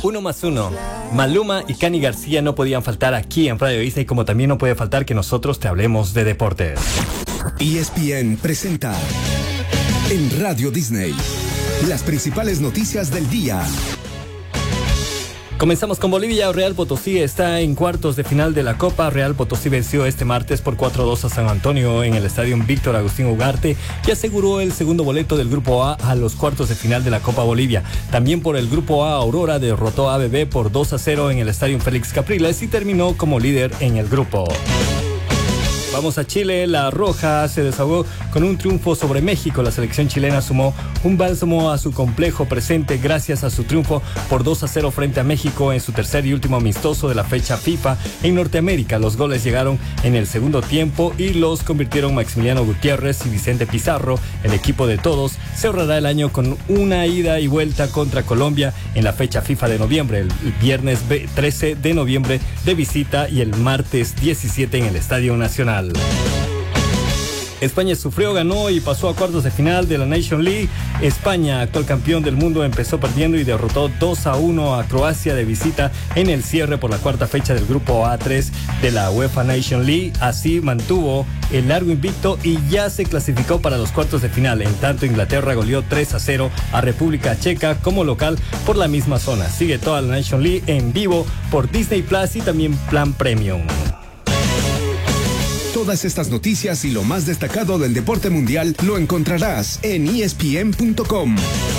1+1. Maluma y Cani García no podían faltar aquí en Radio Disney, como también no puede faltar que nosotros te hablemos de deportes. ESPN presenta en Radio Disney las principales noticias del día. Comenzamos con Bolivia. Real Potosí está en cuartos de final de la Copa. Real Potosí venció este martes por 4-2 a San Antonio en el estadio Víctor Agustín Ugarte y aseguró el segundo boleto del Grupo A los cuartos de final de la Copa Bolivia. También por el Grupo A, Aurora derrotó a ABB por 2-0 en el estadio Félix Capriles y terminó como líder en el grupo. Vamos a Chile. La Roja se desahogó con un triunfo sobre México. La selección chilena sumó un bálsamo a su complejo presente gracias a su triunfo por 2-0 frente a México en su tercer y último amistoso de la fecha FIFA en Norteamérica. Los goles llegaron en el segundo tiempo y los convirtieron Maximiliano Gutiérrez y Vicente Pizarro. El equipo de todos cerrará el año con una ida y vuelta contra Colombia en la fecha FIFA de noviembre, el viernes 13 de noviembre de visita y el martes 17 en el Estadio Nacional. España sufrió, ganó y pasó a cuartos de final de la Nation League. España, actual campeón del mundo, empezó perdiendo y derrotó 2-1 a Croacia de visita en el cierre por la cuarta fecha del grupo A3 de la UEFA Nation League. Así mantuvo el largo invicto y ya se clasificó para los cuartos de final. En tanto, Inglaterra goleó 3-0 a República Checa como local por la misma zona. Sigue toda la Nation League en vivo por Disney Plus y también Plan Premium. Todas estas noticias y lo más destacado del deporte mundial lo encontrarás en ESPN.com.